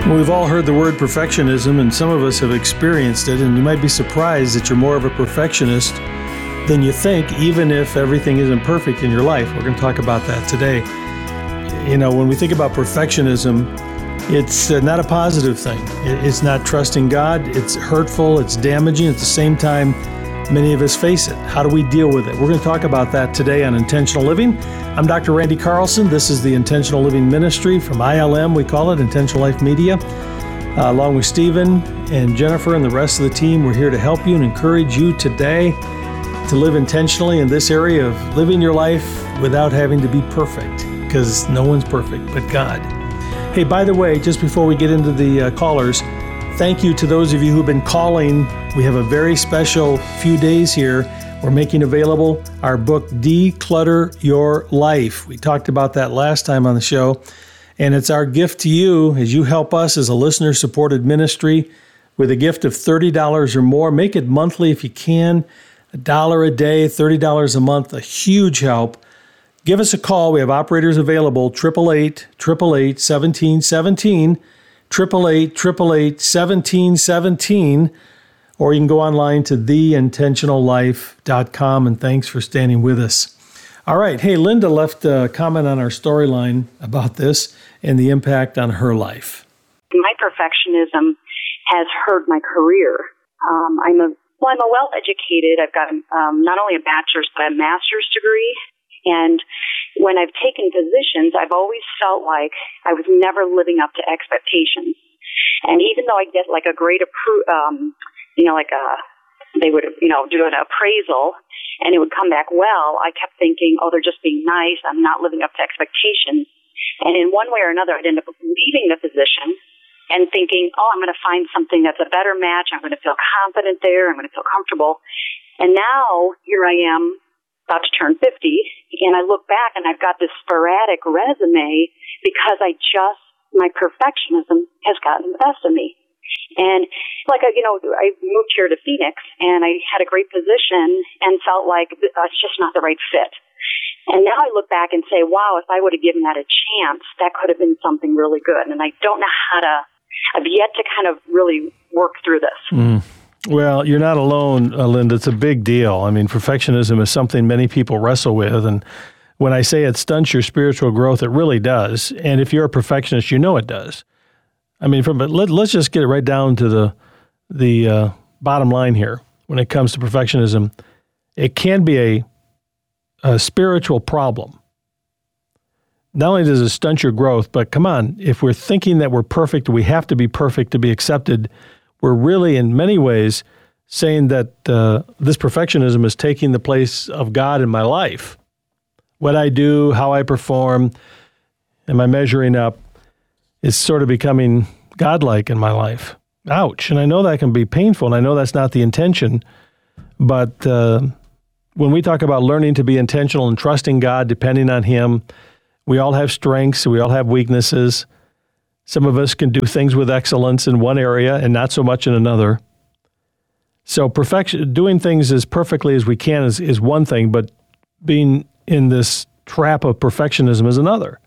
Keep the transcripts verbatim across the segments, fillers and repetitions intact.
We've all heard the word perfectionism, and some of us have experienced it, and you might be surprised that you're more of a perfectionist than you think, even if everything isn't perfect in your life. We're going to talk about that today. You know, when we think about perfectionism, it's uh, not a positive thing. It's not trusting God. It's hurtful. It's damaging. At the same time, many of us face it. How do we deal with it? We're going to talk about that today on Intentional Living. I'm Doctor Randy Carlson. This is the Intentional Living Ministry from I L M. We call it Intentional Life Media. Uh, along with Stephen and Jennifer and the rest of the team, we're here to help you and encourage you today to live intentionally in this area of living your life without having to be perfect, because no one's perfect but God. Hey, by the way, just before we get into the uh, callers, thank you to those of you who've been calling. We have a very special few days here. We're making available our book, Declutter Your Life. We talked about that last time on the show, and it's our gift to you as you help us as a listener-supported ministry with a gift of thirty dollars or more. Make it monthly if you can. A dollar a day, thirty dollars a month, a huge help. Give us a call. We have operators available, eight eight eight, eight eight eight, one seven one seven, eight eight eight, eight eight eight, one seven one seven, or you can go online to the intentional life dot com, and thanks for standing with us. All right. Hey, Linda left a comment on our storyline about this and the impact on her life. My perfectionism has hurt my career. Um, I'm a well, I'm a well-educated. I've got um, not only a bachelor's but a master's degree. And when I've taken positions, I've always felt like I was never living up to expectations. And even though I get like a great appro- um, you know, like a, they would, you know, do an appraisal and it would come back well, I kept thinking, oh, they're just being nice. I'm not living up to expectations. And in one way or another, I'd end up leaving the position and thinking, oh, I'm going to find something that's a better match. I'm going to feel confident there. I'm going to feel comfortable. And now here I am about to turn fifty, and I look back and I've got this sporadic resume because I just, my perfectionism has gotten the best of me. And like, you know, I moved here to Phoenix and I had a great position and felt like it's just not the right fit. And now I look back and say, wow, if I would have given that a chance, that could have been something really good. And I don't know how to, I've yet to kind of really work through this. Mm. Well, you're not alone, uh, Linda. It's a big deal. I mean, perfectionism is something many people wrestle with. And when I say it stunts your spiritual growth, it really does. And if you're a perfectionist, you know it does. I mean, from but let, let's just get it right down to the the uh, bottom line here. When it comes to perfectionism, it can be a, a spiritual problem. Not only does it stunt your growth, but come on, if we're thinking that we're perfect, we have to be perfect to be accepted, we're really, in many ways, saying that uh, this perfectionism is taking the place of God in my life. What I do, how I perform, am I measuring up, is sort of becoming godlike in my life. Ouch. And I know that can be painful, and I know that's not the intention, but uh, when we talk about learning to be intentional and trusting God, depending on Him, we all have strengths, we all have weaknesses. Some of us can do things with excellence in one area and not so much in another. So perfection, doing things as perfectly as we can is, is one thing, but being in this trap of perfectionism is another.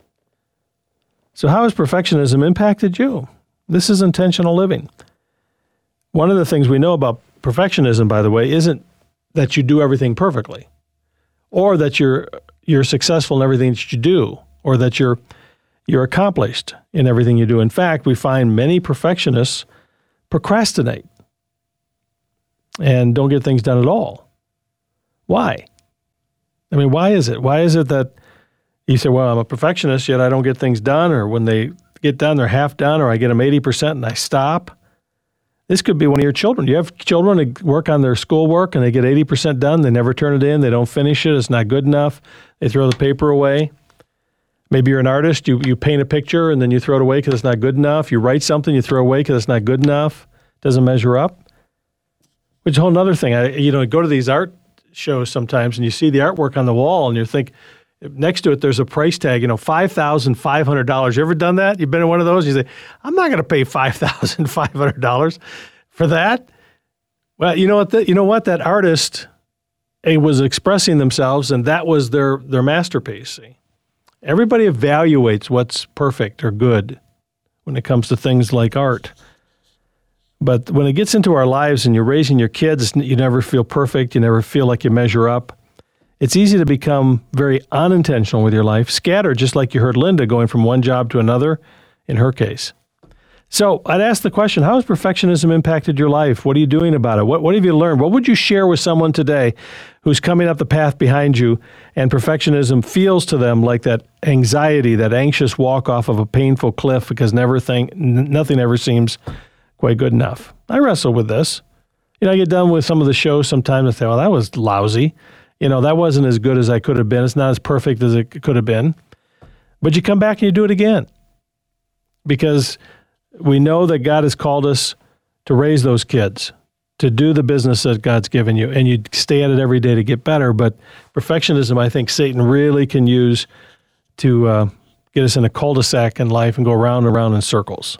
So how has perfectionism impacted you? This is intentional living. One of the things we know about perfectionism, by the way, isn't that you do everything perfectly, or that you're you're successful in everything that you do, or that you're You're accomplished in everything you do. In fact, we find many perfectionists procrastinate and don't get things done at all. Why? I mean, why is it? Why is it that you say, well, I'm a perfectionist, yet I don't get things done, or when they get done, they're half done, or I get them eighty percent and I stop? This could be one of your children. You have children that work on their schoolwork and they get eighty percent done, they never turn it in, they don't finish it, it's not good enough, they throw the paper away. Maybe you're an artist, you, you paint a picture and then you throw it away because it's not good enough. You write something, you throw it away because it's not good enough, doesn't measure up. Which is a whole other thing. I, you know, go to these art shows sometimes and you see the artwork on the wall and you think, next to it there's a price tag, you know, five thousand five hundred dollars. You ever done that? You've been in one of those? You say, I'm not going to pay five thousand five hundred dollars for that. Well, you know what? The, you know what? That artist eh, was expressing themselves and that was their, their masterpiece. See? Everybody evaluates what's perfect or good, when it comes to things like art. But when it gets into our lives and you're raising your kids, you never feel perfect. You never feel like you measure up. It's easy to become very unintentional with your life, scattered, just like you heard Linda going from one job to another in her case. So I'd ask the question, how has perfectionism impacted your life? What are you doing about it? What, what have you learned? What would you share with someone today who's coming up the path behind you and perfectionism feels to them like that anxiety, that anxious walk off of a painful cliff because never think, n- nothing ever seems quite good enough? I wrestle with this. You know, I get done with some of the shows sometimes and say, well, that was lousy. You know, that wasn't as good as I could have been. It's not as perfect as it could have been. But you come back and you do it again because we know that God has called us to raise those kids, to do the business that God's given you, and you stay at it every day to get better. But perfectionism, I think Satan really can use to uh, get us in a cul-de-sac in life and go round and round in circles.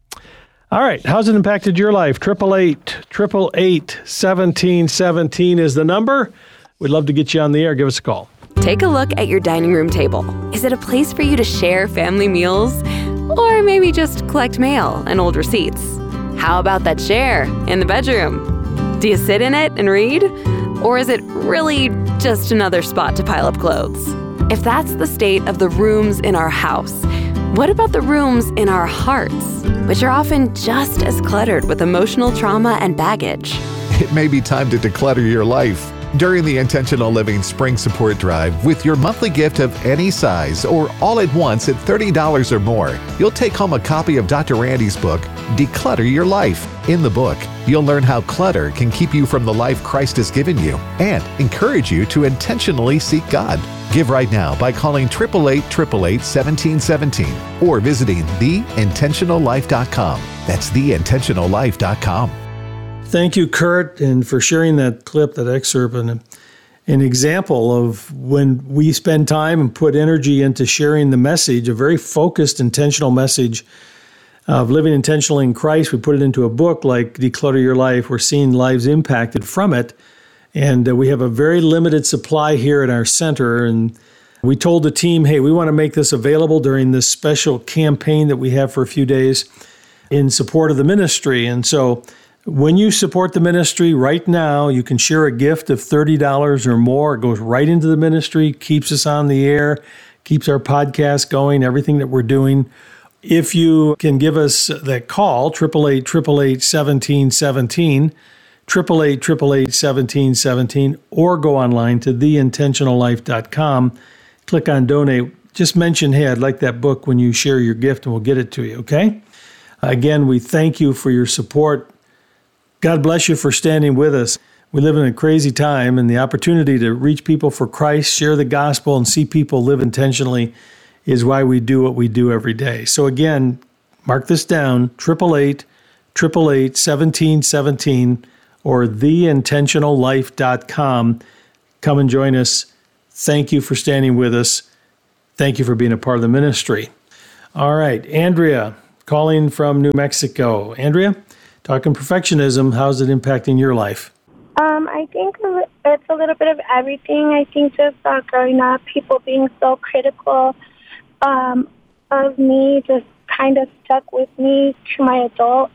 All right, how's it impacted your life? triple eight, triple eight, seventeen seventeen is the number. We'd love to get you on the air. Give us a call. Take a look at your dining room table. Is it a place for you to share family meals? Or maybe just collect mail and old receipts? How about that chair in the bedroom? Do you sit in it and read? Or is it really just another spot to pile up clothes? If that's the state of the rooms in our house, what about the rooms in our hearts, which are often just as cluttered with emotional trauma and baggage? It may be time to declutter your life. During the Intentional Living Spring Support Drive, with your monthly gift of any size or all at once at thirty dollars or more, you'll take home a copy of Doctor Randy's book, Declutter Your Life. In the book, you'll learn how clutter can keep you from the life Christ has given you and encourage you to intentionally seek God. Give right now by calling eight eight eight, eight eight eight, one seven one seven or visiting the intentional life dot com. That's the intentional life dot com. Thank you, Kurt, and for sharing that clip, that excerpt, and an example of when we spend time and put energy into sharing the message, a very focused, intentional message of living intentionally in Christ. We put it into a book like Declutter Your Life. We're seeing lives impacted from it, and uh, we have a very limited supply here at our center, and we told the team, hey, we want to make this available during this special campaign that we have for a few days in support of the ministry, and so when you support the ministry right now, you can share a gift of thirty dollars or more. It goes right into the ministry, keeps us on the air, keeps our podcast going, everything that we're doing. If you can give us that call, eight eight eight, eight eight eight, one seven one seven, eight eight eight, eight eight eight, one seven one seven, or go online to the intentional life dot com. Click on donate. Just mention, hey, I'd like that book when you share your gift, and we'll get it to you, okay? Again, we thank you for your support. God bless you for standing with us. We live in a crazy time, and the opportunity to reach people for Christ, share the gospel, and see people live intentionally is why we do what we do every day. So again, mark this down, eight eight eight, eight eight eight, one seven one seven or the intentional life dot com. Come and join us. Thank you for standing with us. Thank you for being a part of the ministry. All right, Andrea, calling from New Mexico. Andrea? Talking perfectionism, how's it impacting your life? Um, I think it's a little bit of everything. I think just uh, growing up, people being so critical um, of me just kind of stuck with me to my adulthood.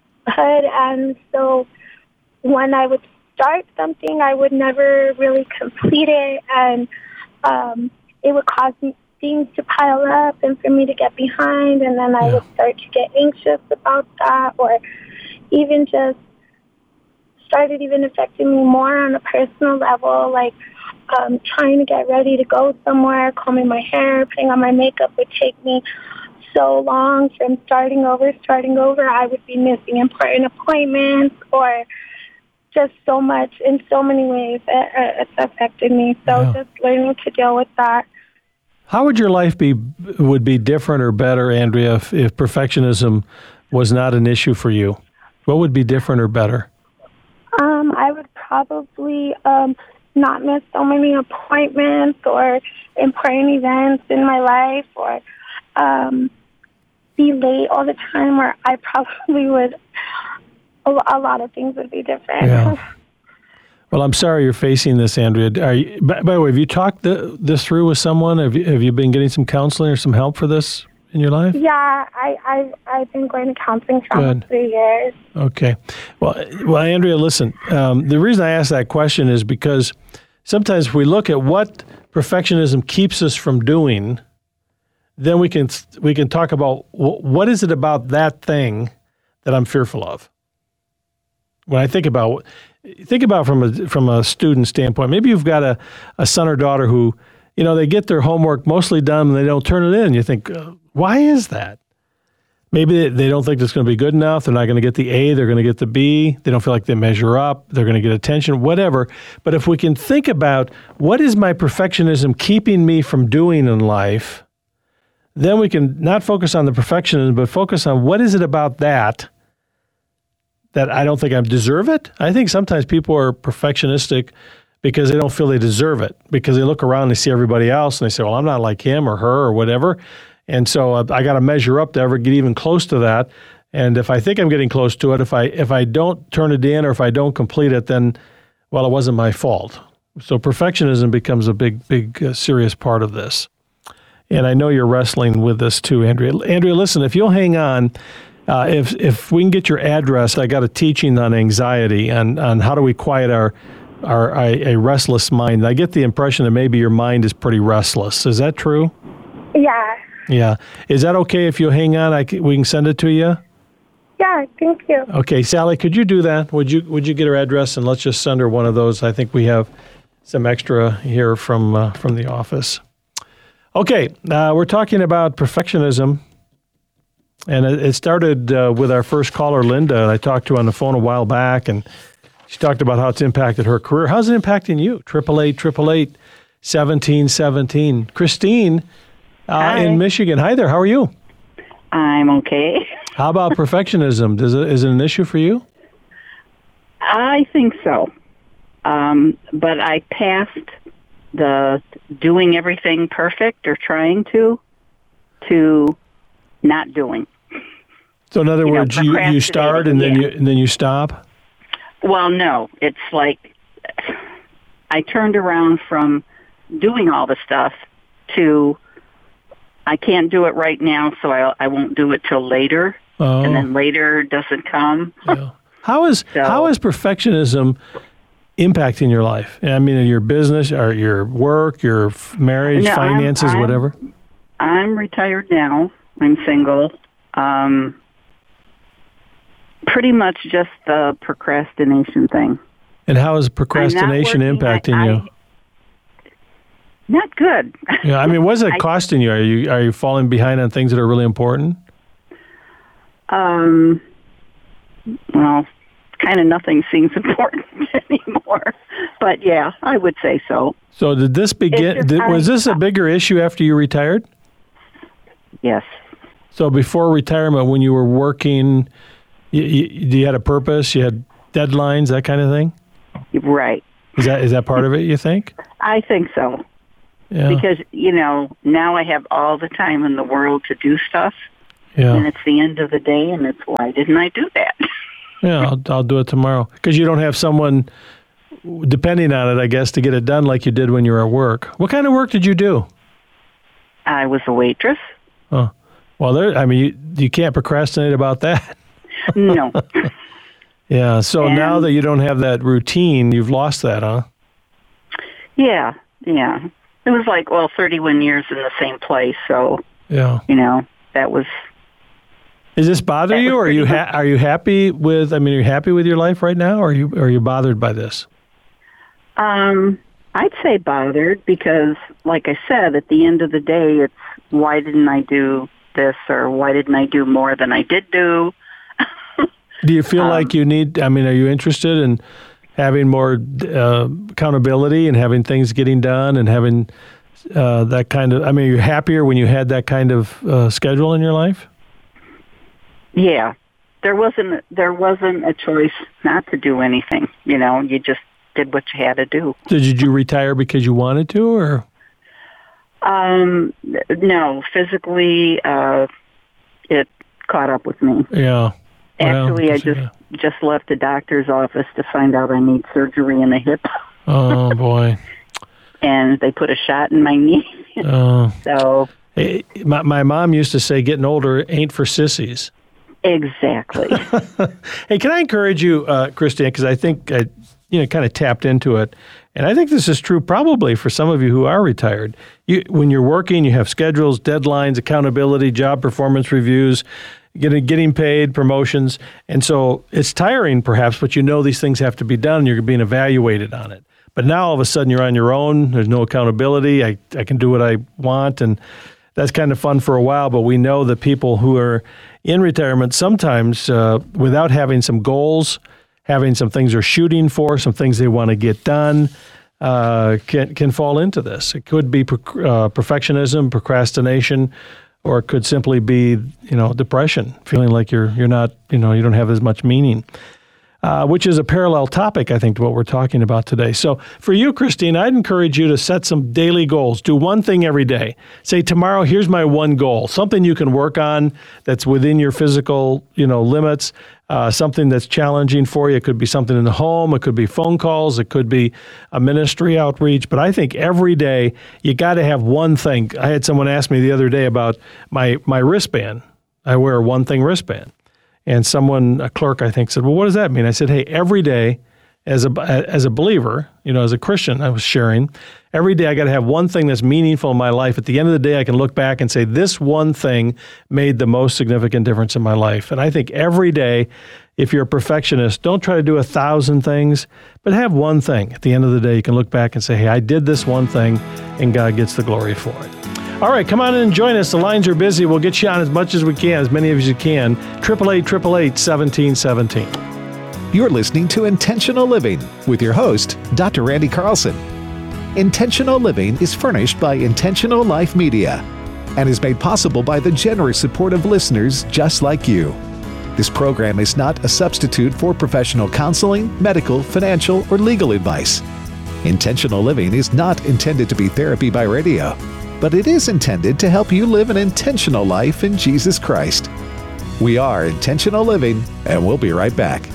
And so when I would start something, I would never really complete it. And um, it would cause me things to pile up and for me to get behind. And then I yeah. would start to get anxious about that, or even just started even affecting me more on a personal level, like um, trying to get ready to go somewhere, combing my hair, putting on my makeup would take me so long from starting over, starting over. I would be missing important appointments or just so much in so many ways. It, it's affected me. So yeah. just learning to deal with that. How would your life be would be different or better, Andrea, if, if perfectionism was not an issue for you? What would be different or better? Um, I would probably um, not miss so many appointments or important events in my life, or um, be late all the time, or I probably would, a, a lot of things would be different. Yeah. Well, I'm sorry you're facing this, Andrea. Are you, by, by the way, have you talked the, this through with someone? Have you, have you been getting some counseling or some help for this in your life? Yeah, I, I, I've been going to counseling for Good. almost three years. Okay. Well, well, Andrea, listen, um, the reason I ask that question is because sometimes if we look at what perfectionism keeps us from doing, then we can we can talk about what is it about that thing that I'm fearful of. When I think about think about from a from a student standpoint, maybe you've got a, a son or daughter who, you know, they get their homework mostly done and they don't turn it in. You think, uh, why is that? Maybe they don't think it's going to be good enough. They're not going to get the A. They're going to get the B. They don't feel like they measure up. They're going to get attention, whatever. But if we can think about what is my perfectionism keeping me from doing in life, then we can not focus on the perfectionism, but focus on what is it about that that I don't think I deserve it. I think sometimes people are perfectionistic because they don't feel they deserve it, because they look around and they see everybody else and they say, well, I'm not like him or her or whatever. And so uh, I got to measure up to ever get even close to that. And if I think I'm getting close to it, if I if I don't turn it in or if I don't complete it, then, well, it wasn't my fault. So perfectionism becomes a big, big, uh, serious part of this. And I know you're wrestling with this too, Andrea. Andrea, listen, if you'll hang on, uh, if if we can get your address, I got a teaching on anxiety and on how do we quiet our our a, a restless mind. I get the impression that maybe your mind is pretty restless. Is that true? Yeah. Yeah. Is that okay if you hang on? I can, we can send it to you? Yeah, thank you. Okay, Sally, could you do that? Would you Would you get her address and let's just send her one of those? I think we have some extra here from uh, from the office. Okay, uh, we're talking about perfectionism, and it, it started uh, with our first caller, Linda, and I talked to her on the phone a while back, and she talked about how it's impacted her career. How's it impacting you? Triple eight, triple eight, seventeen seventeen. Christine. Uh, in Michigan. Hi there. How are you? I'm okay. How about perfectionism? Does it, is it an issue for you? I think so. Um, but I passed the doing everything perfect or trying to, to not doing. So in other you words, know, you, you start and then yeah. you and then you stop? Well, no. It's like I turned around from doing all the stuff to I can't do it right now, so I, I won't do it till later, oh. and then later doesn't come. Yeah. How is so, how is perfectionism impacting your life? I mean, in your business, or your work, your marriage, no, finances, I'm, I'm, whatever. I'm retired now. I'm single. Um, pretty much just the procrastination thing. And how is procrastination working, impacting I, you? I, Not good. Yeah, I mean, what's it I, costing you? Are you are you falling behind on things that are really important? Um. Well, kind of nothing seems important anymore. But yeah, I would say so. So did this begin? Just, did, I, was this a bigger issue after you retired? Yes. So before retirement, when you were working, you, you, you had a purpose, you had deadlines, that kind of thing? Right. Is that is that part of it, you think? I think so. Yeah. Because, you know, now I have all the time in the world to do stuff. Yeah. And it's the end of the day, and it's, why didn't I do that? Yeah, I'll, I'll do it tomorrow. Because you don't have someone depending on it, I guess, to get it done like you did when you were at work. What kind of work did you do? I was a waitress. Oh, well, there. I mean, you, you can't procrastinate about that. No. Yeah, so and, now that you don't have that routine, you've lost that, huh? Yeah, yeah. It was like, well, thirty-one years in the same place, so, yeah, you know, that was... Is this bother you, or are you ha- are you happy with, I mean, are you happy with your life right now, or are you, are you bothered by this? Um, I'd say bothered because, like I said, at the end of the day, it's why didn't I do this, or why didn't I do more than I did do? Do you feel um, like you need, I mean, are you interested in having more uh, accountability and having things getting done and having uh, that kind of, I mean, are you happier when you had that kind of uh, schedule in your life? Yeah. There wasn't, there wasn't a choice not to do anything. You know, you just did what you had to do. So did you retire because you wanted to, or? Um, no, physically, uh, it caught up with me. Yeah. Actually, well, I just yeah. just left the doctor's office to find out I need surgery in the hip. Oh, boy. And they put a shot in my knee. Oh. So Hey, my, my mom used to say, getting older ain't for sissies. Exactly. Hey, can I encourage you, uh, Christine, because I think I you know, kind of tapped into it, and I think this is true probably for some of you who are retired. You, when you're working, you have schedules, deadlines, accountability, job performance reviews, getting getting paid, promotions, and so it's tiring perhaps, but you know these things have to be done, and you're being evaluated on it. But now all of a sudden you're on your own. There's no accountability. I, I can do what I want, and that's kind of fun for a while, but we know that people who are in retirement sometimes, uh, without having some goals, having some things they're shooting for, some things they want to get done, uh, can can fall into this. It could be uh, perfectionism, procrastination, or it could simply be, you know, depression, feeling like you're you're not, you know, you don't have as much meaning. Uh, which is a parallel topic, I think, to what we're talking about today. So for you, Christine, I'd encourage you to set some daily goals. Do one thing every day. Say, tomorrow, here's my one goal, something you can work on that's within your physical, you know, limits, uh, something that's challenging for you. It could be something in the home. It could be phone calls. It could be a ministry outreach. But I think every day you got to have one thing. I had someone ask me the other day about my, my wristband. I wear a one thing wristband. And someone, a clerk, I think, said, well, what does that mean? I said, hey, every day as a as a believer, you know, as a Christian, I was sharing, every day I got to have one thing that's meaningful in my life. At the end of the day, I can look back and say, this one thing made the most significant difference in my life. And I think every day, if you're a perfectionist, don't try to do a thousand things, but have one thing. At the end of the day, you can look back and say, hey, I did this one thing, and God gets the glory for it. All right, come on in and join us. The lines are busy. We'll get you on as much as we can, as many of you as you can. eight eight eight, eight eight eight, one seven one seven. You're listening to Intentional Living with your host, Doctor Randy Carlson. Intentional Living is furnished by Intentional Life Media and is made possible by the generous support of listeners just like you. This program is not a substitute for professional counseling, medical, financial, or legal advice. Intentional Living is not intended to be therapy by radio, but it is intended to help you live an intentional life in Jesus Christ. We are Intentional Living, and we'll be right back.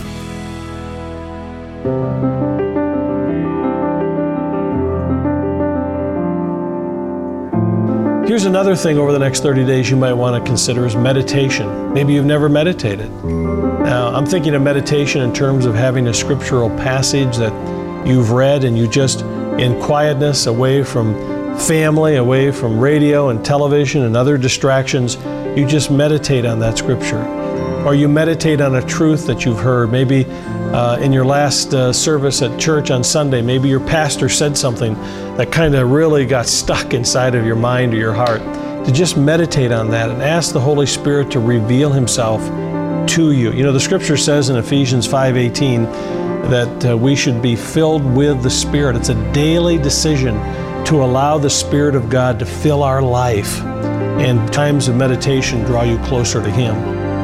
Here's another thing over the next thirty days you might want to consider is meditation. Maybe you've never meditated. Now, I'm thinking of meditation in terms of having a scriptural passage that you've read and you just, in quietness, away from family, away from radio and television and other distractions, you just meditate on that scripture. Or you meditate on a truth that you've heard. Maybe uh, in your last uh, service at church on Sunday, maybe your pastor said something that kind of really got stuck inside of your mind or your heart. To just meditate on that and ask the Holy Spirit to reveal Himself to you. You know, the scripture says in Ephesians five eighteen that uh, we should be filled with the Spirit. It's a daily decision to allow the Spirit of God to fill our life, and times of meditation draw you closer to Him.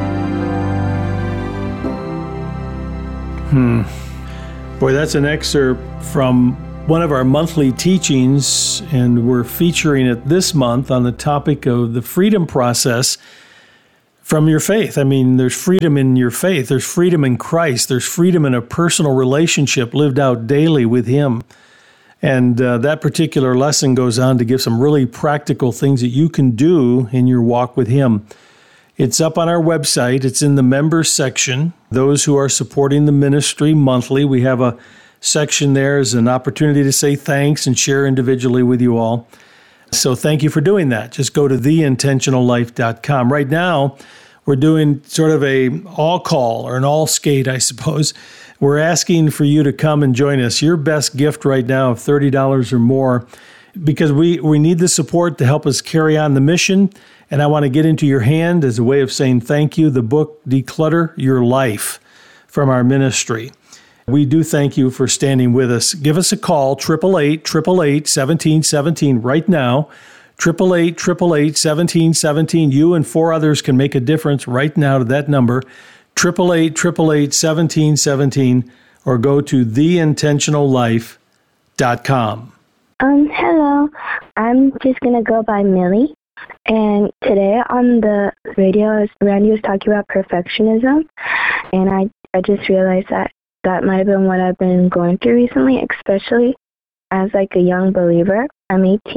Hmm. Boy, that's an excerpt from one of our monthly teachings, and we're featuring it this month on the topic of the freedom process from your faith. I mean, there's freedom in your faith. There's freedom in Christ. There's freedom in a personal relationship lived out daily with Him. And uh, that particular lesson goes on to give some really practical things that you can do in your walk with Him. It's up on our website. It's in the members section. Those who are supporting the ministry monthly, we have a section there as an opportunity to say thanks and share individually with you all. So thank you for doing that. Just go to the intentional life dot com. Right now, we're doing sort of a all call or an all skate, I suppose. We're asking for you to come and join us. Your best gift right now of thirty dollars or more, because we, we need the support to help us carry on the mission. And I want to get into your hand as a way of saying thank you, the book, Declutter Your Life, from our ministry. We do thank you for standing with us. Give us a call, eight eight eight, eight eight eight, one seven one seven right now. eight eight eight, eight eight eight, one seven one seven. You and four others can make a difference right now to that number. eight eight eight, eight eight eight, one seven one seven, or go to the intentional life dot com. Um, hello. I'm just going to go by Millie. And today on the radio, Randy was talking about perfectionism. And I, I just realized that that might have been what I've been going through recently, especially as like a young believer. I'm eighteen.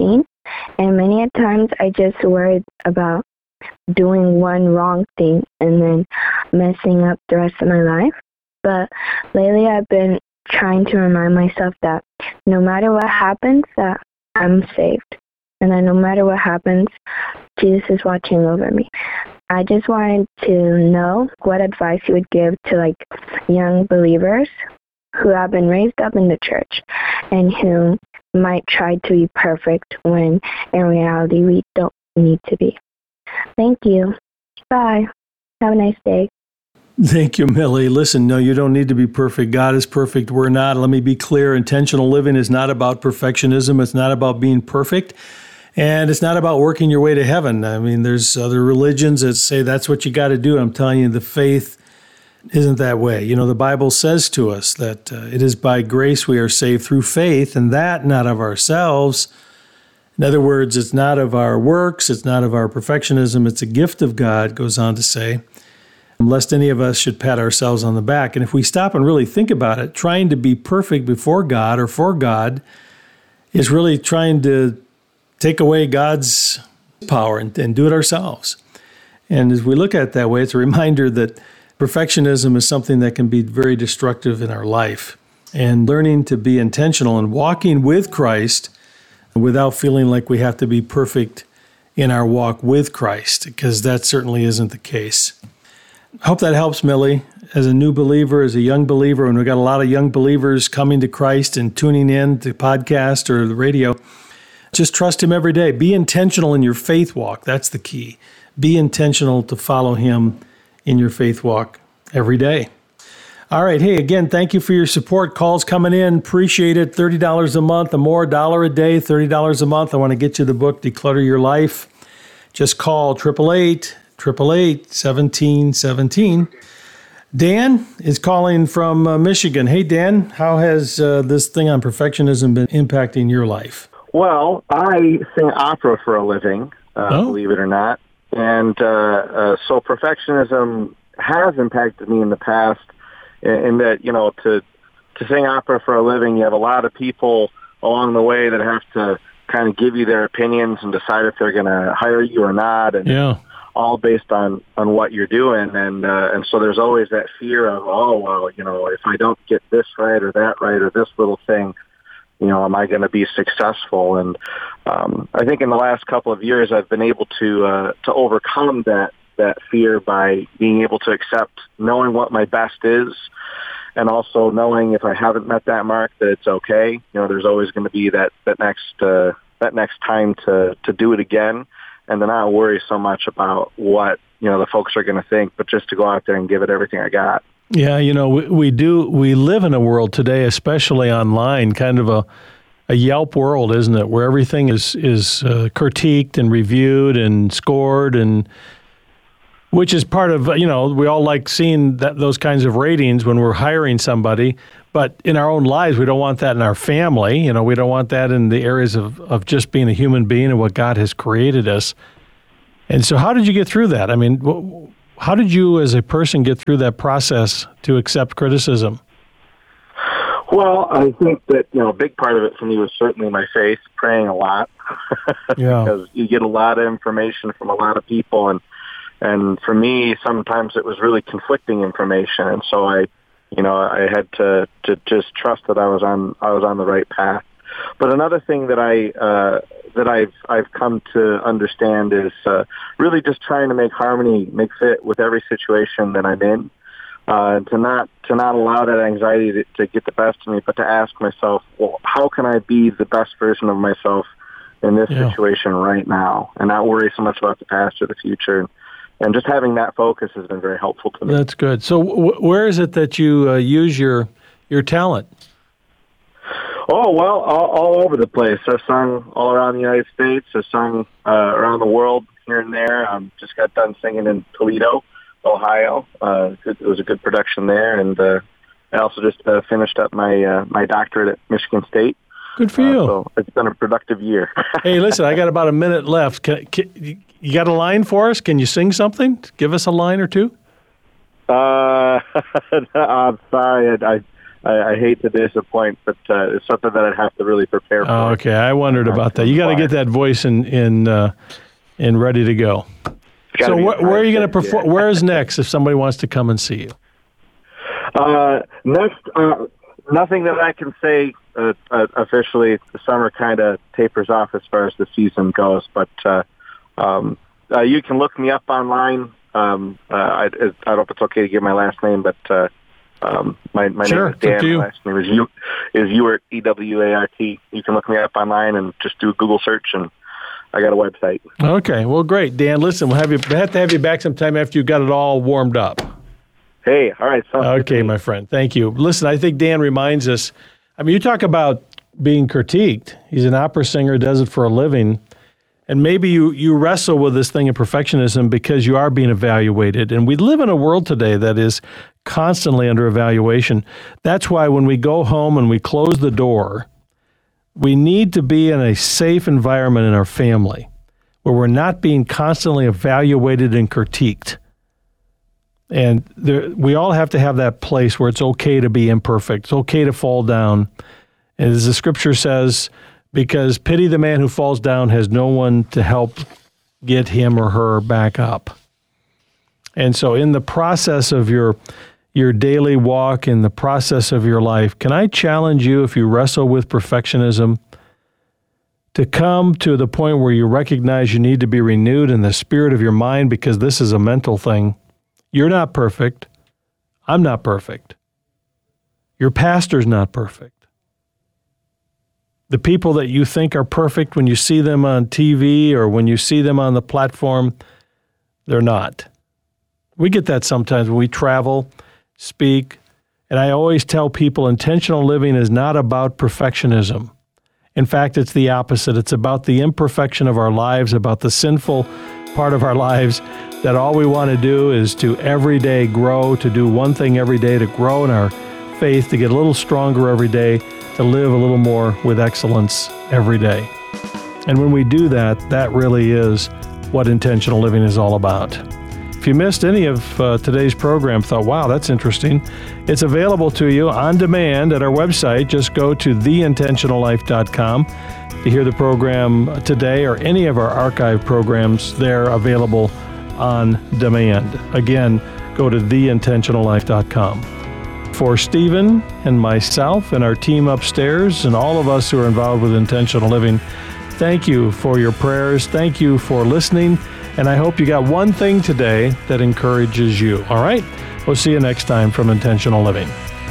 And many a times I just worried about doing one wrong thing and then messing up the rest of my life. But lately I've been trying to remind myself that no matter what happens, that I'm saved. And that no matter what happens, Jesus is watching over me. I just wanted to know what advice you would give to like young believers who have been raised up in the church and who might try to be perfect when in reality we don't need to be. Thank you. Bye. Have a nice day. Thank you, Millie. Listen, no, you don't need to be perfect. God is perfect. We're not. Let me be clear. Intentional living is not about perfectionism. It's not about being perfect. And it's not about working your way to heaven. I mean, there's other religions that say that's what you got to do. I'm telling you, the faith isn't that way. You know, the Bible says to us that uh, it is by grace we are saved through faith, and that not of ourselves. In other words, it's not of our works. It's not of our perfectionism. It's a gift of God, goes on to say, lest any of us should pat ourselves on the back. And if we stop and really think about it, trying to be perfect before God or for God is really trying to take away God's power and, and do it ourselves. And as we look at it that way, it's a reminder that perfectionism is something that can be very destructive in our life. And learning to be intentional and walking with Christ without feeling like we have to be perfect in our walk with Christ, because that certainly isn't the case. I hope that helps, Millie, as a new believer, as a young believer, and we've got a lot of young believers coming to Christ and tuning in to podcast or the radio. Just trust Him every day. Be intentional in your faith walk. That's the key. Be intentional to follow Him in your faith walk every day. All right. Hey, again, thank you for your support. Calls coming in. Appreciate it. thirty dollars a month or more, dollar a day, thirty dollars a month. I want to get you the book, Declutter Your Life. Just call eight eight eight, eight eight eight, one seven one seven. Dan is calling from uh, Michigan. Hey, Dan, how has uh, this thing on perfectionism been impacting your life? Well, I sing opera for a living, uh, oh. believe it or not. And uh, uh, so perfectionism has impacted me in the past in, in that, you know, to to sing opera for a living, you have a lot of people along the way that have to kind of give you their opinions and decide if they're going to hire you or not. And yeah. all based on, on what you're doing. And uh, and so there's always that fear of, oh, well, you know, if I don't get this right or that right or this little thing, you know, am I going to be successful? And um, I think in the last couple of years, I've been able to uh, to overcome that that fear by being able to accept knowing what my best is, and also knowing if I haven't met that mark that it's okay. You know, there's always going to be that that next uh, that next time to to do it again, and to not worry so much about what you know the folks are going to think, but just to go out there and give it everything I got. Yeah, you know, we, we do, we live in a world today, especially online, kind of a, a Yelp world, isn't it? Where everything is, is uh, critiqued and reviewed and scored, and which is part of, you know, we all like seeing that those kinds of ratings when we're hiring somebody, but in our own lives, we don't want that in our family. You know, we don't want that in the areas of, of just being a human being and what God has created us. And so how did you get through that? I mean, wh- How did you as a person get through that process to accept criticism? Well, I think that, you know, a big part of it for me was certainly my faith, praying a lot. Yeah. Because you get a lot of information from a lot of people. And, and for me, sometimes it was really conflicting information. And so I, you know, I had to, to just trust that I was on, I was on the right path. But another thing that I, uh, that I've I've come to understand is uh, really just trying to make harmony, make fit with every situation that I'm in, uh, to not to not allow that anxiety to, to get the best of me, but to ask myself, well, how can I be the best version of myself in this yeah. situation right now, and not worry so much about the past or the future. And just having that focus has been very helpful to me. That's good. So w- where is it that you uh, use your your talent? Oh, well, all, all over the place. I've sung all around the United States. I've sung uh, around the world here and there. I um, just got done singing in Toledo, Ohio. Uh, it was a good production there. And uh, I also just uh, finished up my uh, my doctorate at Michigan State. Good for you. Uh, so it's been a productive year. Hey, listen, I got about a minute left. Can, can, you got a line for us? Can you sing something? Give us a line or two. Uh, I'm sorry. I, I, I hate to disappoint, but uh, it's something that I'd have to really prepare for. Oh, okay, I wondered about that. You got to get that voice in in uh, in ready to go. So wh- where are you going to perform? Yeah. Where is next if somebody wants to come and see you? Uh, next, uh, nothing that I can say uh, uh, officially. The summer kind of tapers off as far as the season goes, but uh, um, uh, you can look me up online. Um, uh, I, I don't know if it's okay to give my last name, but uh, um, my, my sure, name is Dan. My last name is U is Ewart, E W A R T. You can look me up online and just do a Google search, and I got a website. Okay, well, great, Dan. Listen, we'll have you. We'll have to have you back sometime after you got it all warmed up. Hey, all right. Okay, my friend. Thank you. Listen, I think Dan reminds us. I mean, you talk about being critiqued. He's an opera singer, does it for a living. And maybe you, you wrestle with this thing of perfectionism because you are being evaluated. And we live in a world today that is constantly under evaluation. That's why when we go home and we close the door, we need to be in a safe environment in our family where we're not being constantly evaluated and critiqued. And there, we all have to have that place where it's okay to be imperfect. It's okay to fall down. And as the scripture says, because pity the man who falls down has no one to help get him or her back up. And so in the process of your your daily walk, in the process of your life, can I challenge you, if you wrestle with perfectionism, to come to the point where you recognize you need to be renewed in the spirit of your mind, because this is a mental thing. You're not perfect. I'm not perfect. Your pastor's not perfect. The people that you think are perfect when you see them on T V or when you see them on the platform, they're not. We get that sometimes when we travel, speak, and I always tell people intentional living is not about perfectionism. In fact, it's the opposite. It's about the imperfection of our lives, about the sinful part of our lives, that all we want to do is to every day grow, to do one thing every day, to grow in our faith, to get a little stronger every day, to live a little more with excellence every day. And when we do that, that really is what intentional living is all about. If you missed any of uh, today's program, thought, wow, that's interesting, it's available to you on demand at our website. Just go to the intentional life dot com to hear the program today or any of our archive programs. They're available on demand. Again, go to the intentional life dot com. For Stephen and myself and our team upstairs and all of us who are involved with intentional living, thank you for your prayers. Thank you for listening. And I hope you got one thing today that encourages you. All right? We'll see you next time from Intentional Living.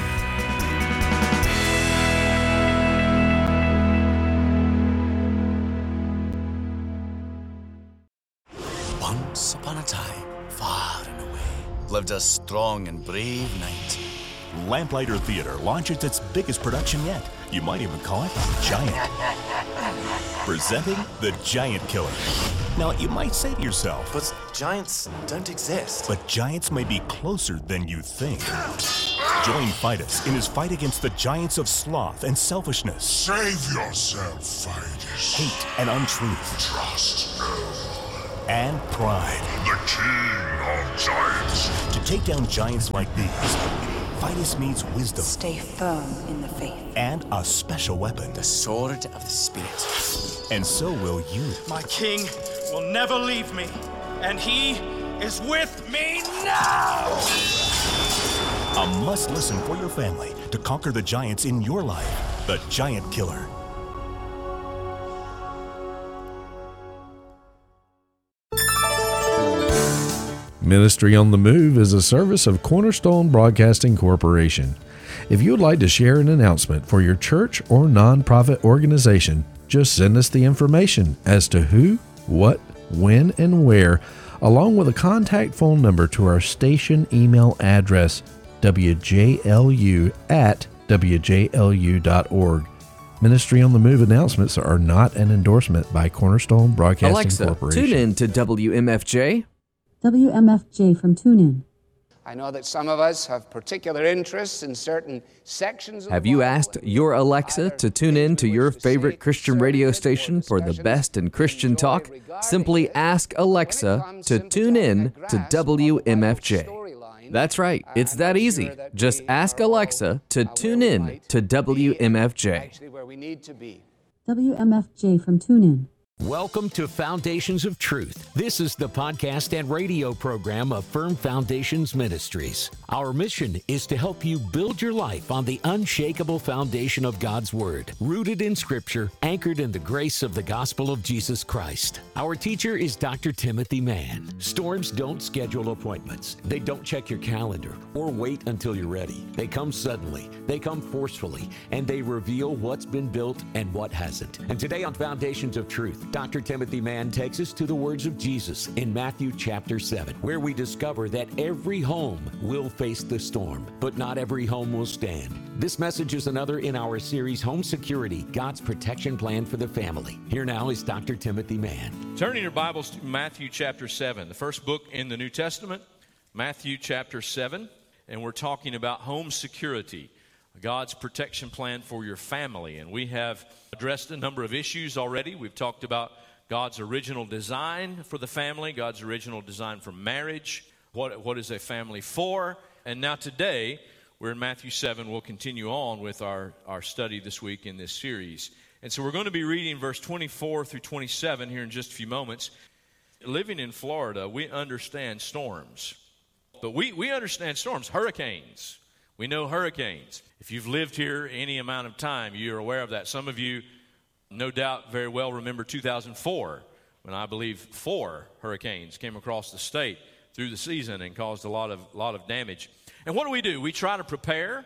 Once upon a time, far and away, lived a strong and brave knight. Lamplighter Theater launches its biggest production yet. You might even call it Giant. Presenting The Giant Killer. Now, you might say to yourself, but giants don't exist. But giants may be closer than you think. Join Fidus in his fight against the giants of sloth and selfishness. Save yourself, Fidus. Hate and untruth. Trust no one. And pride. The king of giants. To take down giants like these, Fidus needs wisdom. Stay firm in the faith. And a special weapon. The sword of the spirit. And so will you. My king will never leave me, and he is with me now! A must-listen for your family to conquer the giants in your life. The Giant Killer. Ministry on the Move is a service of Cornerstone Broadcasting Corporation. If you would like to share an announcement for your church or nonprofit organization, just send us the information as to who, what, when, and where, along with a contact phone number to our station email address, w j l u at w j l u dot org. Ministry on the Move announcements are not an endorsement by Cornerstone Broadcasting Alexa, Corporation. Tune in to W M F J. W M F J from TuneIn. I know that some of us have particular interests in certain sections of Have you asked your Alexa to tune in to your favorite Christian radio station for the best in Christian talk? Simply ask Alexa to tune in to W M F J. That's right. It's that easy. Just ask Alexa to tune in to W M F J. Actually, where we need to be. W M F J from TuneIn. Welcome to Foundations of Truth. This is the podcast and radio program of Firm Foundations Ministries. Our mission is to help you build your life on the unshakable foundation of God's Word, rooted in Scripture, anchored in the grace of the gospel of Jesus Christ. Our teacher is Doctor Timothy Mann. Storms don't schedule appointments. They don't check your calendar or wait until you're ready. They come suddenly, they come forcefully, and they reveal what's been built and what hasn't. And today on Foundations of Truth, Doctor Timothy Mann takes us to the words of Jesus in Matthew chapter seven, where we discover that every home will face the storm, but not every home will stand. This message is another in our series, Home Security, God's Protection Plan for the Family. Here now is Doctor Timothy Mann. Turning your Bibles to Matthew chapter seven, the first book in the New Testament, Matthew chapter seven, and we're talking about home security, God's protection plan for your family. And we have addressed a number of issues already. We've talked about God's original design for the family, God's original design for marriage, what, what is a family for. And now today, we're in Matthew seven. We'll continue on with our, our study this week in this series. And so we're going to be reading verse twenty-four through twenty-seven here in just a few moments. Living in Florida, we understand storms. But we, we understand storms, hurricanes. We know hurricanes. If you've lived here any amount of time, you're aware of that. Some of you, no doubt, very well remember two thousand four, when I believe four hurricanes came across the state through the season and caused a lot of lot of damage. And what do we do? We try to prepare.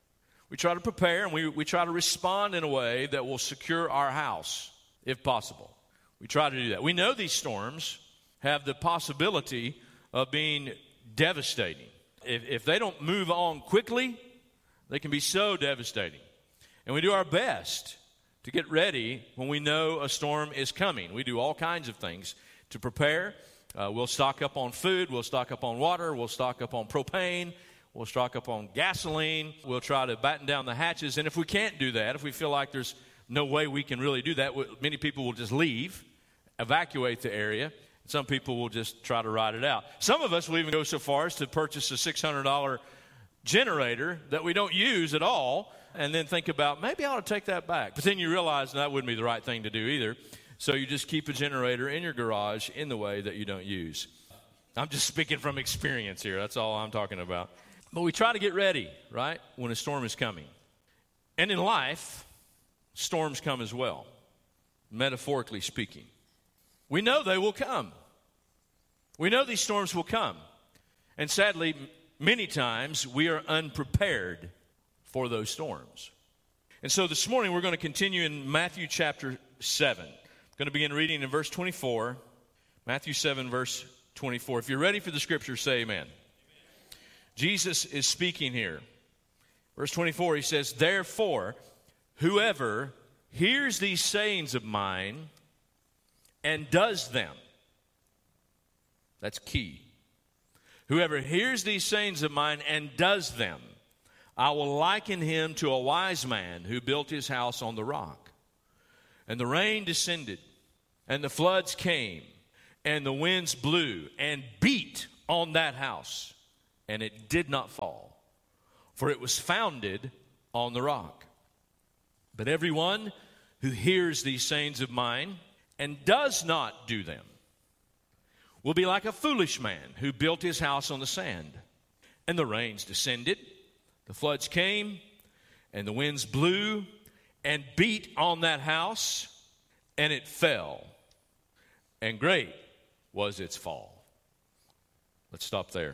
We try to prepare, and we, we try to respond in a way that will secure our house, if possible. We try to do that. We know these storms have the possibility of being devastating. If, if they don't move on quickly, they can be so devastating. And we do our best to get ready when we know a storm is coming. We do all kinds of things to prepare. Uh, we'll stock up on food. We'll stock up on water. We'll stock up on propane. We'll stock up on gasoline. We'll try to batten down the hatches. And if we can't do that, if we feel like there's no way we can really do that, many people will just leave, evacuate the area. Some people will just try to ride it out. Some of us will even go so far as to purchase a six hundred dollars generator that we don't use at all, and then think about, maybe I ought to take that back. But then you realize that wouldn't be the right thing to do either. So you just keep a generator in your garage in the way that you don't use. I'm just speaking from experience here. That's all I'm talking about. But we try to get ready, right, when a storm is coming. And in life, storms come as well, metaphorically speaking. We know they will come. We know these storms will come. And sadly, many times we are unprepared for those storms. And so this morning we're going to continue in Matthew chapter seven. I'm going to begin reading in verse twenty-four. Matthew seven, verse twenty-four. If you're ready for the scripture, say amen. Amen. Jesus is speaking here. Verse twenty-four, he says, "Therefore, whoever hears these sayings of mine and does them." That's key. "Whoever hears these sayings of mine and does them, I will liken him to a wise man who built his house on the rock. And the rain descended, and the floods came, and the winds blew and beat on that house, and it did not fall, for it was founded on the rock. But everyone who hears these sayings of mine and does not do them will be like a foolish man who built his house on the sand. And the rains descended, the floods came, and the winds blew and beat on that house, and it fell. And great was its fall." Let's stop there.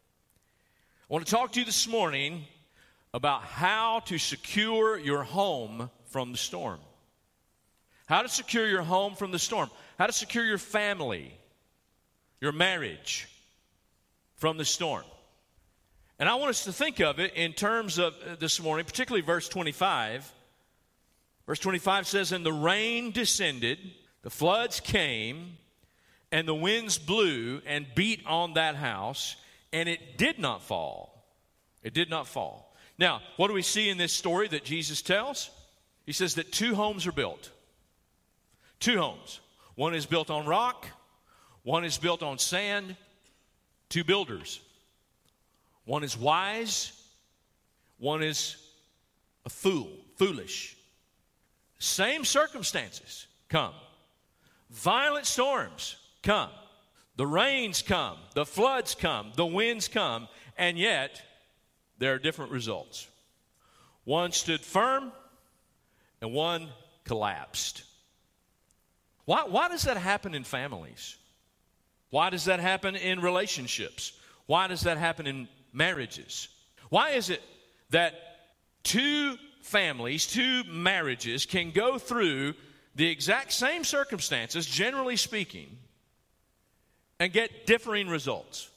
I want to talk to you this morning about how to secure your home from the storm. How to secure your home from the storm. How to secure your family, your marriage from the storm. And I want us to think of it in terms of uh, this morning, particularly verse twenty-five. Verse twenty-five says, "And the rain descended, the floods came, and the winds blew and beat on that house, and it did not fall." It did not fall. Now, what do we see in this story that Jesus tells? He says that two homes are built. Two homes. One is built on rock. One is built on sand. Two builders. One is wise. One is a fool, foolish. Same circumstances come. Violent storms come. The rains come. The floods come. The winds come. And yet, there are different results. One stood firm, and one collapsed. Why, why does that happen in families? Why does that happen in relationships? Why does that happen in marriages? Why is it that two families, two marriages can go through the exact same circumstances, generally speaking, and get differing results?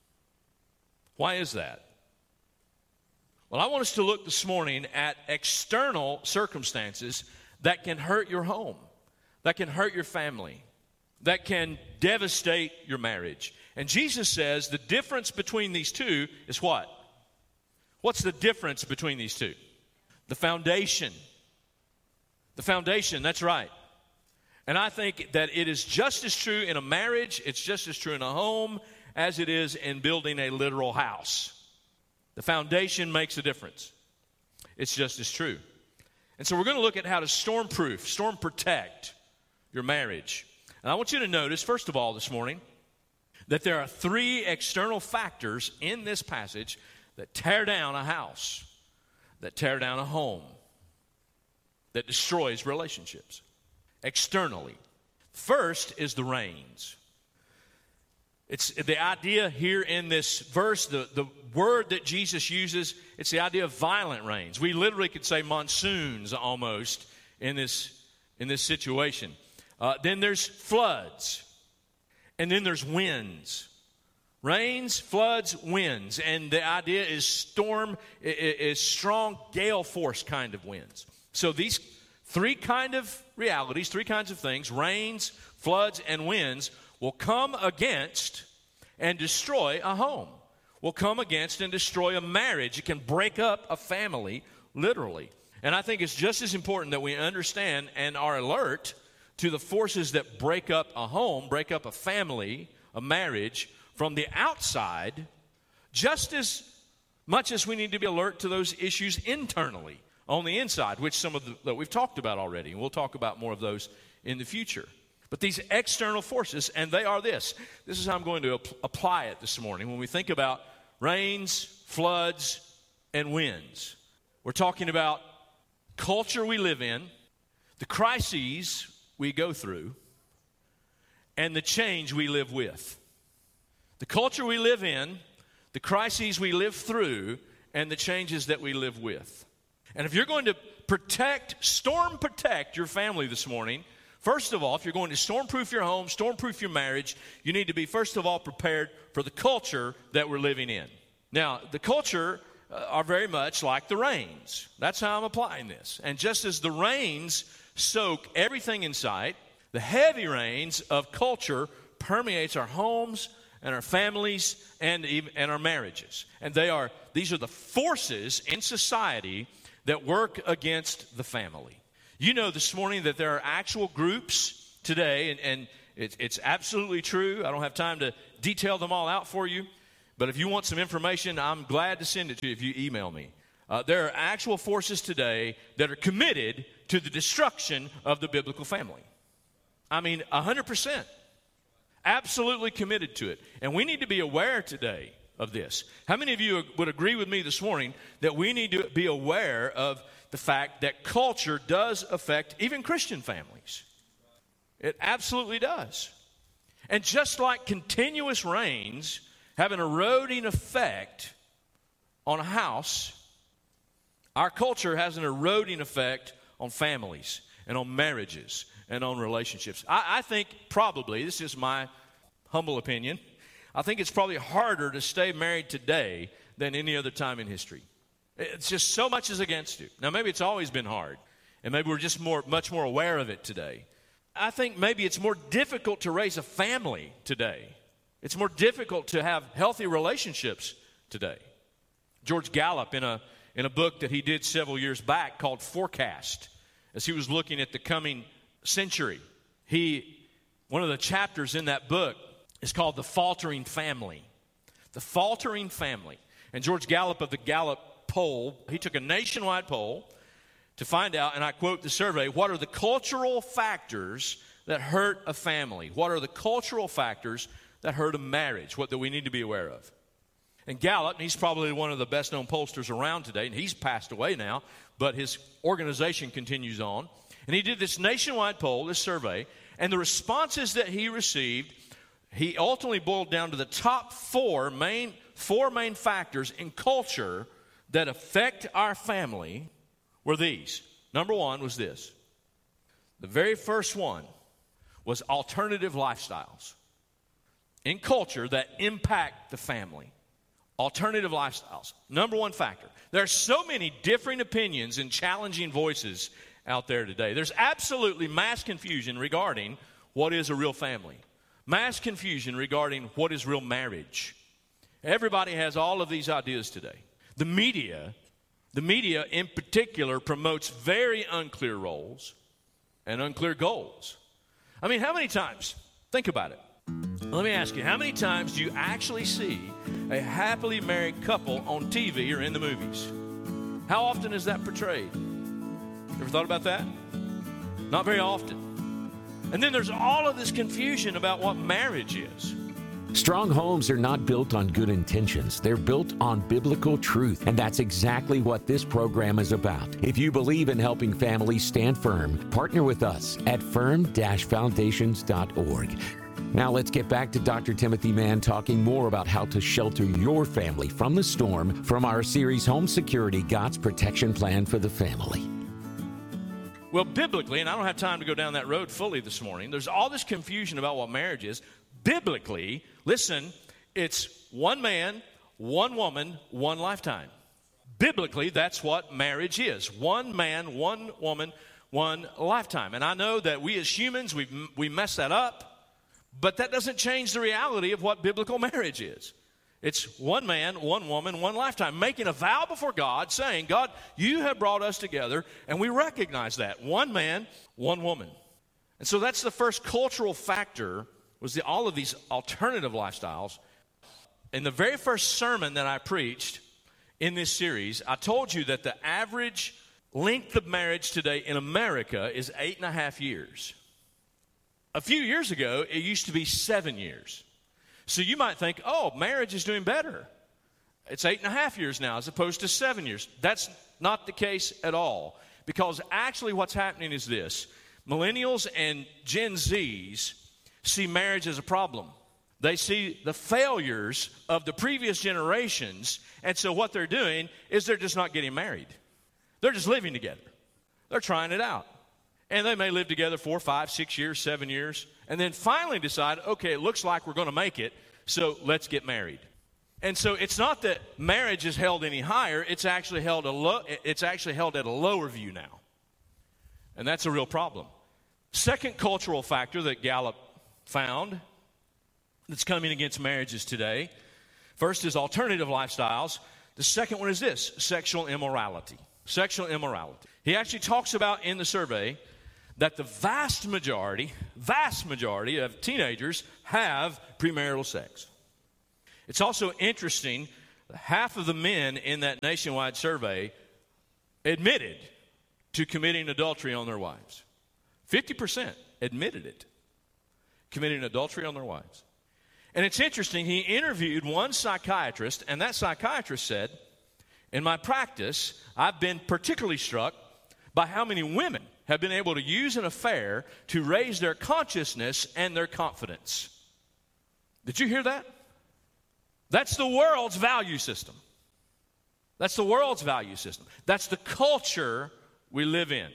Why is that? Well, I want us to look this morning at external circumstances that can hurt your home, that can hurt your family, that can devastate your marriage. And Jesus says the difference between these two is what? What's the difference between these two? The foundation. The foundation, that's right. And I think that it is just as true in a marriage, it's just as true in a home, as it is in building a literal house. The foundation makes a difference. It's just as true. And so we're going to look at how to storm-proof, storm protect your marriage. And I want you to notice, first of all, this morning, that there are three external factors in this passage that tear down a house, that tear down a home, that destroys relationships externally. First is the rains. It's the idea here in this verse, the, the word that Jesus uses, it's the idea of violent rains. We literally could say monsoons almost in this, in this situation. Uh, then there's floods. And then there's winds. Rains, floods, winds. And the idea is storm, is strong gale force kind of winds. So these three kind of realities, three kinds of things, rains, floods, and winds, will come against and destroy a home, will come against and destroy a marriage. It can break up a family, literally. And I think it's just as important that we understand and are alert to the forces that break up a home, break up a family, a marriage, from the outside, just as much as we need to be alert to those issues internally, on the inside, which some of the, that we've talked about already, and we'll talk about more of those in the future. But these external forces, and they are this. This is how I'm going to ap- apply it this morning. When we think about rains, floods, and winds, we're talking about culture we live in, the crises we go through, and the change we live with. The culture we live in, the crises we live through, and the changes that we live with. And if you're going to protect, storm protect your family this morning, first of all, if you're going to storm-proof your home, storm-proof your marriage, you need to be, first of all, prepared for the culture that we're living in. Now, the culture uh, are very much like the rains. That's how I'm applying this. And just as the rains soak everything in sight, the heavy rains of culture permeates our homes and our families and even and our marriages. And they are these are the forces in society that work against the family. You know this morning that there are actual groups today, and, and it, it's absolutely true. I don't have time to detail them all out for you, but if you want some information, I'm glad to send it to you if you email me. Uh, there are actual forces today that are committed to the destruction of the biblical family. I mean, one hundred percent. Absolutely committed to it. And we need to be aware today of this. How many of you would agree with me this morning that we need to be aware of the fact that culture does affect even Christian families? It absolutely does. And just like continuous rains have an eroding effect on a house, our culture has an eroding effect on families and on marriages and on relationships. I, I think probably, this is my humble opinion, I think it's probably harder to stay married today than any other time in history. It's just so much is against you. Now, maybe it's always been hard, and maybe we're just more, much more aware of it today. I think maybe it's more difficult to raise a family today. It's more difficult to have healthy relationships today. George Gallup, in a, in a book that he did several years back called Forecast, as he was looking at the coming century, he, one of the chapters in that book is called The Faltering Family. The Faltering Family. And George Gallup of the Gallup poll, he took a nationwide poll to find out, and I quote the survey, what are the cultural factors that hurt a family? What are the cultural factors that hurt a marriage? What do we need to be aware of? And Gallup, and he's probably one of the best-known pollsters around today, and he's passed away now, but his organization continues on. And he did this nationwide poll, this survey, and the responses that he received, he ultimately boiled down to the top four main, four main factors in culture that affect our family were these. Number one was this. The very first one was alternative lifestyles in culture that impact the family. Alternative lifestyles. Number one factor. There are so many differing opinions and challenging voices out there today. There's absolutely mass confusion regarding what is a real family. Mass confusion regarding what is real marriage. Everybody has all of these ideas today. The media, the media in particular, promotes very unclear roles and unclear goals. I mean, how many times, think about it. Let me ask you, how many times do you actually see a happily married couple on T V or in the movies? How often is that portrayed? Ever thought about that? Not very often. And then there's all of this confusion about what marriage is. Strong homes are not built on good intentions. They're built on biblical truth. And that's exactly what this program is about. If you believe in helping families stand firm, partner with us at firm dash foundations dot org. Now let's get back to Doctor Timothy Mann talking more about how to shelter your family from the storm from our series Home Security, God's Protection Plan for the Family. Well, biblically, and I don't have time to go down that road fully this morning, there's all this confusion about what marriage is. Biblically, listen, it's one man, one woman, one lifetime. Biblically, that's what marriage is. One man, one woman, one lifetime. And I know that we as humans, we we mess that up. But that doesn't change the reality of what biblical marriage is. It's one man, one woman, one lifetime, making a vow before God, saying, God, you have brought us together, and we recognize that. One man, one woman. And so that's the first cultural factor, was the, all of these alternative lifestyles. In the very first sermon that I preached in this series, I told you that the average length of marriage today in America is eight and a half years. A few years ago, it used to be seven years. So you might think, oh, marriage is doing better. It's eight and a half years now as opposed to seven years. That's not the case at all. Because actually what's happening is this. Millennials and Gen Zs see marriage as a problem. They see the failures of the previous generations, and so what they're doing is they're just not getting married. They're just living together. They're trying it out. And they may live together four, five, six years, seven years, and then finally decide, okay, it looks like we're going to make it, so let's get married. And so it's not that marriage is held any higher, it's actually held a lo- it's actually held at a lower view now. And that's a real problem. Second cultural factor that Gallup found that's coming against marriages today, first is alternative lifestyles. The second one is this, sexual immorality. Sexual immorality. He actually talks about in the survey that the vast majority, vast majority of teenagers have premarital sex. It's also interesting, half of the men in that nationwide survey admitted to committing adultery on their wives. fifty percent admitted it, committing adultery on their wives. And it's interesting, he interviewed one psychiatrist, and that psychiatrist said, in my practice, I've been particularly struck by how many women have been able to use an affair to raise their consciousness and their confidence. Did you hear that? That's the world's value system. That's the world's value system. That's the culture we live in.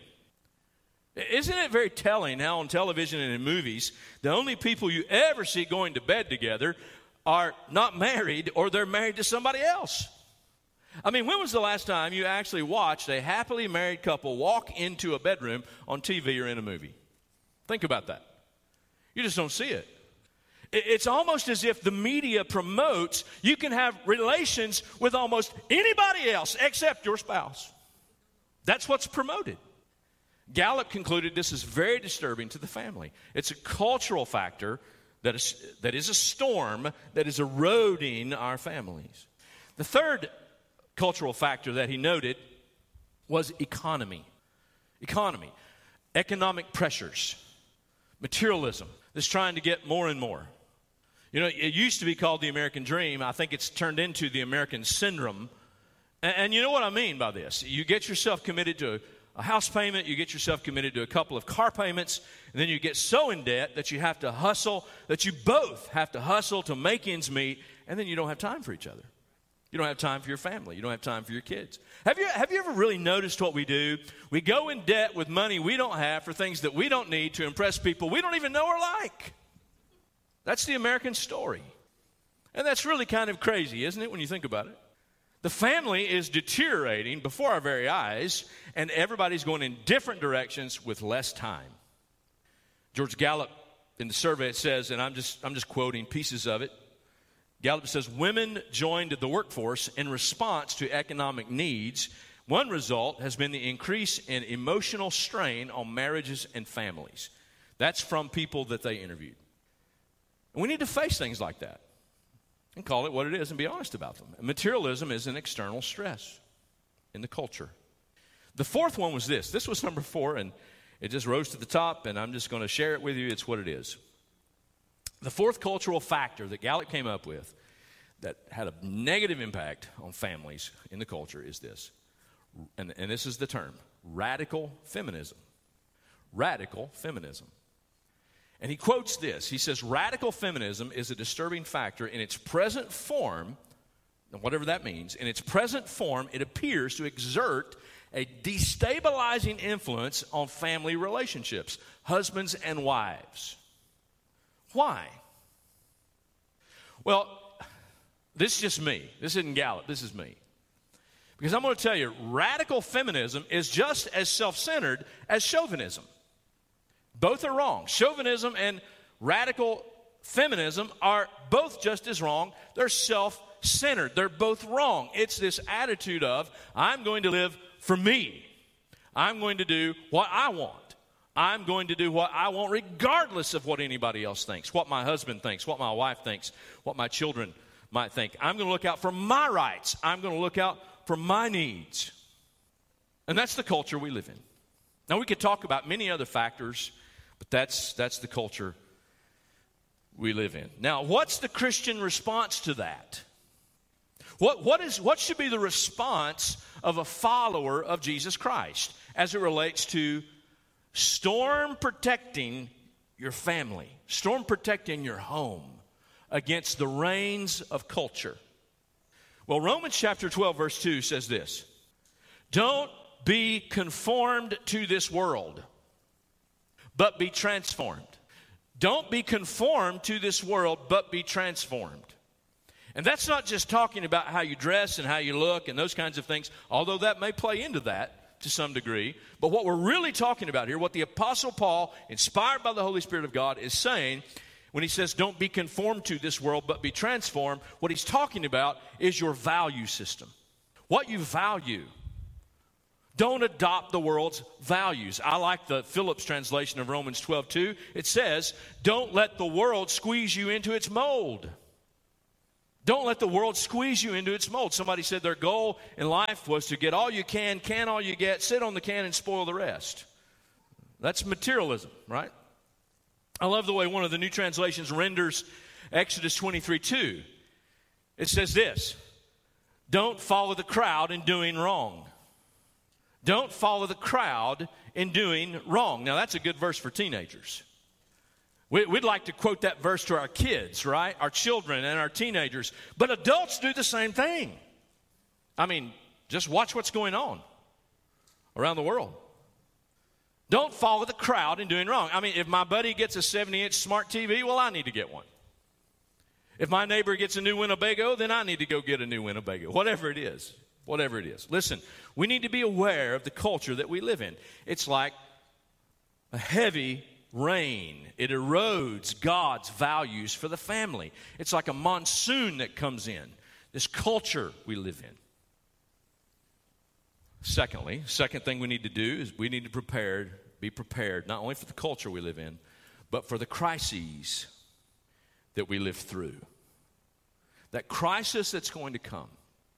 Isn't it very telling how on television and in movies, the only people you ever see going to bed together are not married or they're married to somebody else? I mean, when was the last time you actually watched a happily married couple walk into a bedroom on T V or in a movie? Think about that. You just don't see it. It's almost as if the media promotes you can have relations with almost anybody else except your spouse. That's what's promoted. Gallup concluded this is very disturbing to the family. It's a cultural factor that is, that is a storm that is eroding our families. The third cultural factor that he noted was economy. Economy. Economic pressures. Materialism. That's trying to get more and more. You know, it used to be called the American dream. I think it's turned into the American syndrome. And, and you know what I mean by this. You get yourself committed to a, a house payment. You get yourself committed to a couple of car payments. And then you get so in debt that you have to hustle, that you both have to hustle to make ends meet. And then you don't have time for each other. You don't have time for your family. You don't have time for your kids. Have you, have you ever really noticed what we do? We go in debt with money we don't have for things that we don't need to impress people we don't even know or like. That's the American story. And that's really kind of crazy, isn't it, when you think about it? The family is deteriorating before our very eyes, and everybody's going in different directions with less time. George Gallup, in the survey, it says, and I'm just, I'm just quoting pieces of it, Gallup says, women joined the workforce in response to economic needs. One result has been the increase in emotional strain on marriages and families. That's from people that they interviewed. And we need to face things like that and call it what it is and be honest about them. Materialism is an external stress in the culture. The fourth one was this. This was number four, and it just rose to the top, and I'm just going to share it with you. It's what it is. The fourth cultural factor that Gallup came up with that had a negative impact on families in the culture is this. And, and this is the term, radical feminism. Radical feminism. And he quotes this. He says, radical feminism is a disturbing factor in its present form, and whatever that means. In its present form, it appears to exert a destabilizing influence on family relationships, husbands and wives. Why? Well, this is just me. This isn't Gallup. This is me. Because I'm going to tell you, radical feminism is just as self-centered as chauvinism. Both are wrong. Chauvinism and radical feminism are both just as wrong. They're self-centered. They're both wrong. It's this attitude of, I'm going to live for me. I'm going to do what I want. I'm going to do what I want regardless of what anybody else thinks, what my husband thinks, what my wife thinks, what my children might think. I'm going to look out for my rights. I'm going to look out for my needs. And that's the culture we live in. Now, we could talk about many other factors, but that's, that's the culture we live in. Now, what's the Christian response to that? What, what, is, what should be the response of a follower of Jesus Christ as it relates to storm protecting your family, storm protecting your home against the rains of culture? Well, Romans chapter twelve, verse two says this. Don't be conformed to this world, but be transformed. Don't be conformed to this world, but be transformed. And that's not just talking about how you dress and how you look and those kinds of things, although that may play into that to some degree. But what we're really talking about here, what the Apostle Paul, inspired by the Holy Spirit of God, is saying when he says don't be conformed to this world but be transformed, what he's talking about is your value system. What you value. Don't adopt the world's values. I like the Phillips translation of Romans twelve two. It says, don't let the world squeeze you into its mold. Don't let the world squeeze you into its mold. Somebody said their goal in life was to get all you can, can all you get, sit on the can and spoil the rest. That's materialism, right? I love the way one of the new translations renders Exodus twenty-three two. It says this, don't follow the crowd in doing wrong. Don't follow the crowd in doing wrong. Now, that's a good verse for teenagers. We'd like to quote that verse to our kids, right? Our children and our teenagers. But adults do the same thing. I mean, just watch what's going on around the world. Don't follow the crowd in doing wrong. I mean, if my buddy gets a seventy-inch smart T V, well, I need to get one. If my neighbor gets a new Winnebago, then I need to go get a new Winnebago. Whatever it is. Whatever it is. Listen, we need to be aware of the culture that we live in. It's like a heavy rain. It erodes God's values for the family. It's like a monsoon that comes in. This culture we live in. Secondly, second thing we need to do is we need to prepare, be prepared not only for the culture we live in, but for the crises that we live through. That crisis that's going to come.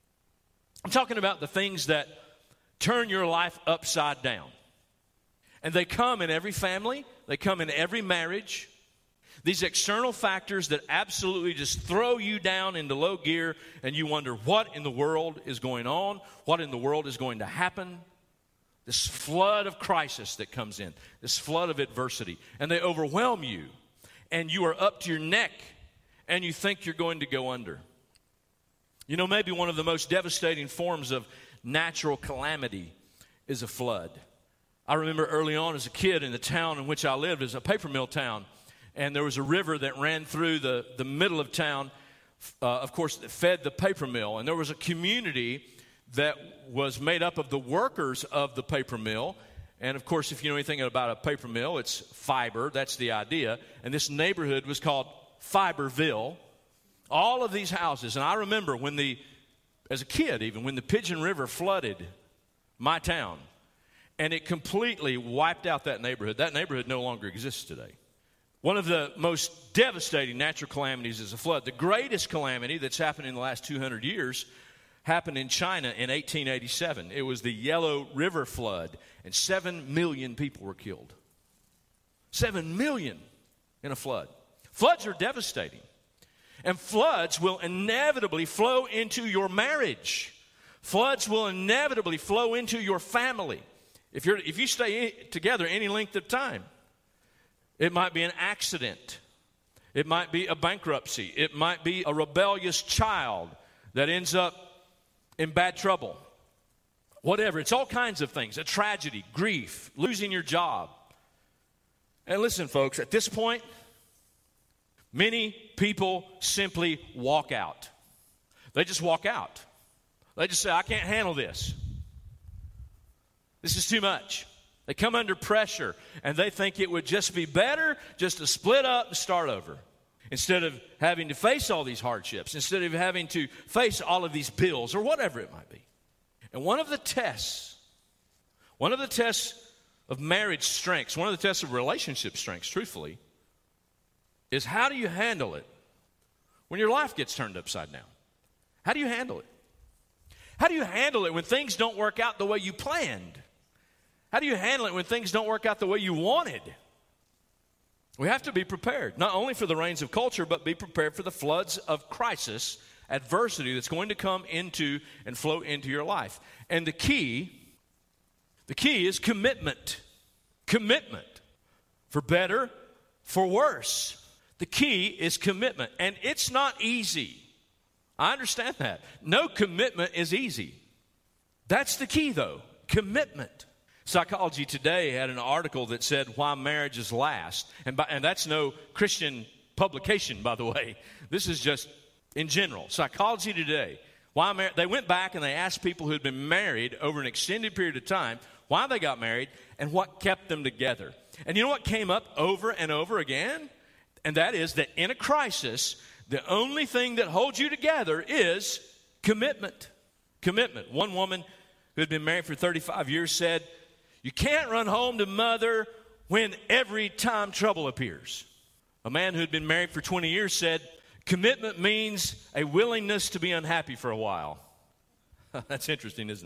I'm talking about the things that turn your life upside down. And they come in every family. They come in every marriage. These external factors that absolutely just throw you down into low gear, and you wonder what in the world is going on, what in the world is going to happen. This flood of crisis that comes in, this flood of adversity, and they overwhelm you, and you are up to your neck, and you think you're going to go under. You know, maybe one of the most devastating forms of natural calamity is a flood. I remember early on as a kid in the town in which I lived, it was a paper mill town, and there was a river that ran through the, the middle of town, uh, of course, that fed the paper mill. And there was a community that was made up of the workers of the paper mill. And, of course, if you know anything about a paper mill, it's fiber. That's the idea. And this neighborhood was called Fiberville. All of these houses. And I remember when the, as a kid even, when the Pigeon River flooded my town, and it completely wiped out that neighborhood. That neighborhood no longer exists today. One of the most devastating natural calamities is a flood. The greatest calamity that's happened in the last two hundred years happened in China in eighteen eighty-seven. It was the Yellow River flood, and seven million people were killed. Seven million in a flood. Floods are devastating. And floods will inevitably flow into your marriage. Floods will inevitably flow into your family. If you're, if you stay together any length of time, it might be an accident. It might be a bankruptcy. It might be a rebellious child that ends up in bad trouble. Whatever. It's all kinds of things. A tragedy, grief, losing your job. And listen, folks, at this point, many people simply walk out. They just walk out. They just say, I can't handle this. This is too much. They come under pressure, and they think it would just be better just to split up and start over. Instead of having to face all these hardships, instead of having to face all of these bills or whatever it might be. And one of the tests, one of the tests of marriage strengths, one of the tests of relationship strengths, truthfully, is how do you handle it when your life gets turned upside down? How do you handle it? How do you handle it when things don't work out the way you planned? How do you handle it when things don't work out the way you wanted? We have to be prepared, not only for the rains of culture, but be prepared for the floods of crisis, adversity that's going to come into and flow into your life. And the key, the key is commitment. Commitment. For better, for worse. The key is commitment. And it's not easy. I understand that. No commitment is easy. That's the key, though. Commitment. Psychology Today had an article that said why marriages last. And, by, and that's no Christian publication, by the way. This is just in general. Psychology Today. Why mar- They went back and they asked people who had been married over an extended period of time why they got married and what kept them together. And you know what came up over and over again? And that is that in a crisis, the only thing that holds you together is commitment. Commitment. One woman who had been married for thirty-five years said, you can't run home to mother when every time trouble appears. A man who had been married for twenty years said, commitment means a willingness to be unhappy for a while. That's interesting, isn't it?